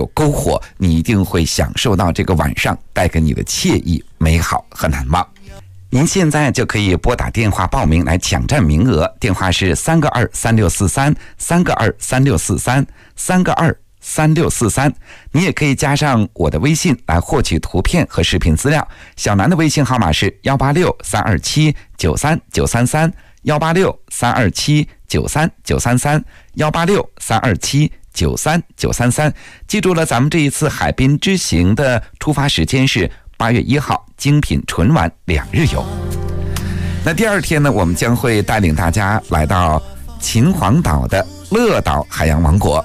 有篝火，你一定会享受到这个晚上带给你的惬意、美好和难忘。您现在就可以拨打电话报名来抢占名额，电话是3个23643，3个23643，3个23643。你也可以加上我的微信来获取图片和视频资料。小南的微信号码是186-327-93933，186-327-93933，186-327-93933。记住了，咱们这一次海滨之行的出发时间是8月1号，精品纯玩2日游。那第二天呢，我们将会带领大家来到秦皇岛的乐岛海洋王国。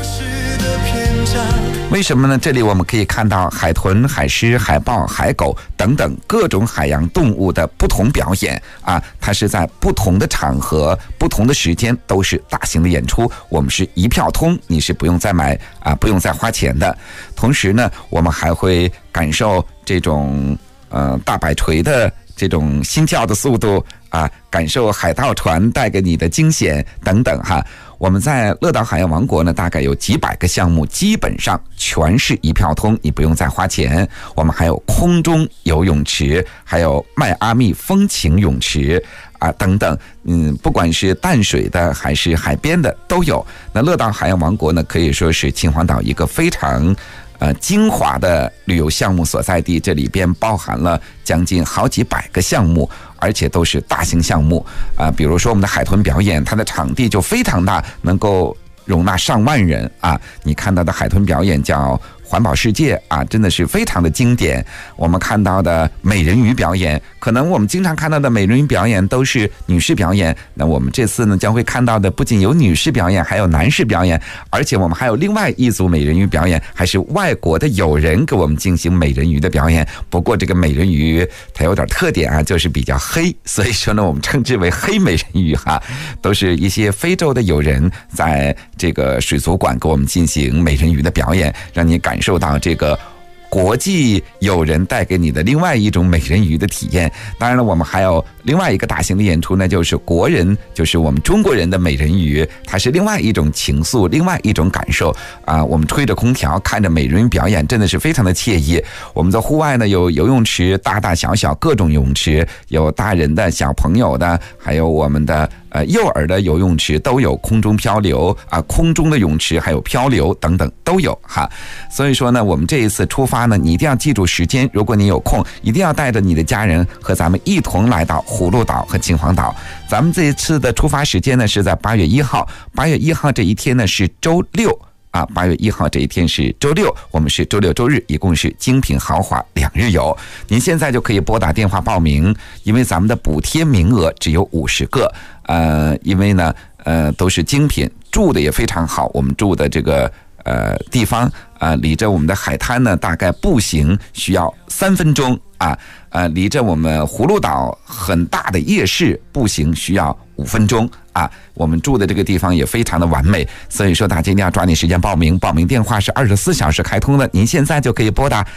为什么呢？这里我们可以看到海豚、海狮、海豹、海狗等等各种海洋动物的不同表演啊，它是在不同的场合、不同的时间都是大型的演出，我们是一票通，你是不用再买啊，不用再花钱的。同时呢，我们还会感受这种大摆锤的这种心跳的速度啊，感受海盗船带给你的惊险等等哈。我们在乐岛海洋王国呢，大概有几百个项目，基本上全是一票通，你不用再花钱。我们还有空中游泳池，还有迈阿密风情泳池啊等等，不管是淡水的还是海边的都有。那乐岛海洋王国呢，可以说是秦皇岛一个非常精华的旅游项目所在地，这里边包含了将近好几百个项目，而且都是大型项目比如说我们的海豚表演，它的场地就非常大，能够容纳上万人啊！你看到的海豚表演叫环保世界啊，真的是非常的经典。我们看到的美人鱼表演，可能我们经常看到的美人鱼表演都是女士表演，那我们这次呢将会看到的不仅有女士表演，还有男士表演，而且我们还有另外一组美人鱼表演，还是外国的友人给我们进行美人鱼的表演。不过这个美人鱼它有点特点啊，就是比较黑，所以说呢我们称之为黑美人鱼哈，都是一些非洲的友人在这个水族馆给我们进行美人鱼的表演，让你感受到这个国际友人带给你的另外一种美人鱼的体验。当然了，我们还有另外一个大型的演出呢，就是国人，就是我们中国人的美人鱼，它是另外一种情愫，另外一种感受啊。我们吹着空调看着美人鱼表演，真的是非常的惬意。我们在户外呢有游泳池，大大小小各种游泳池，有大人的、小朋友的，还有我们的幼儿的游泳池都有，空中漂流啊，空中的泳池还有漂流等等都有哈。所以说呢，我们这一次出发呢，你一定要记住时间，如果你有空，一定要带着你的家人和咱们一同来到葫芦岛和秦皇岛。咱们这一次的出发时间呢是在8月1号，8月1号这一天呢是周六啊，8月1号这一天是周六，我们是周六周日，一共是精品豪华2日游。您现在就可以拨打电话报名，因为咱们的补贴名额只有50个，因为呢都是精品，住的也非常好，我们住的这个地方离着我们的海滩呢大概步行需要3分钟啊，离着我们葫芦岛很大的夜市步行需要5分钟啊。我们住的这个地方也非常的完美，所以说大家一定要抓紧时间报名，报名电话是24小时开通的，您现在就可以拨打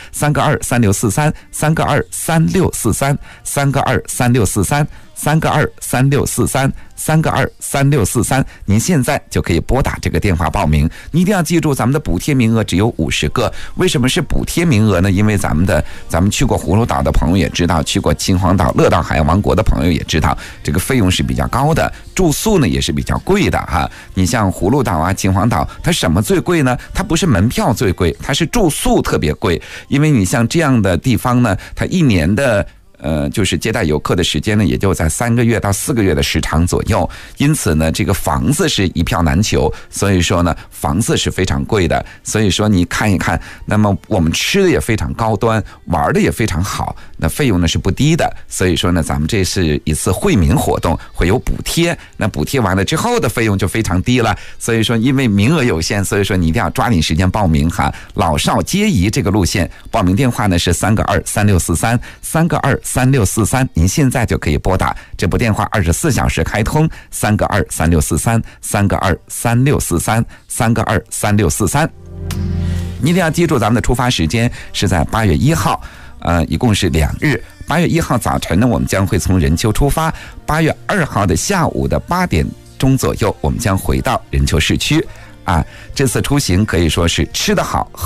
3个23643，3个23643，3个23643，3个23643，您现在就可以拨打这个电话报名。你一定要记住，咱们的补贴名额只有50个。为什么是补贴名额呢？因为咱们去过葫芦岛的朋友也知道，去过秦皇岛、乐岛海洋王国的朋友也知道，这个费用是比较高的，住宿呢也是比较贵的哈。你像葫芦岛啊、秦皇岛，它什么最贵呢？它不是门票最贵，它是住宿特别贵。因为你像这样的地方呢，它一年的就是接待游客的时间呢，也就在3个月到4个月的时长左右，因此呢，这个房子是一票难求，所以说呢，房子是非常贵的。所以说你看一看，那么我们吃的也非常高端，玩的也非常好，那费用呢是不低的。所以说呢，咱们这是一次惠民活动，会有补贴，那补贴完了之后的费用就非常低了。所以说，因为名额有限，所以说你一定要抓紧时间报名哈。老少皆宜这个路线，报名电话呢是3个23643，3个23643，您现在就可以拨打这部电话，24小时开通，3个23643，3个23643，3个23643。你一定要记住咱们的出发时间是在8月1号，一共是2日。8月1号早晨呢，我们将会从任丘出发；8月2号的下午的8点钟左右，我们将回到任丘市区。这次出行可以说是吃得好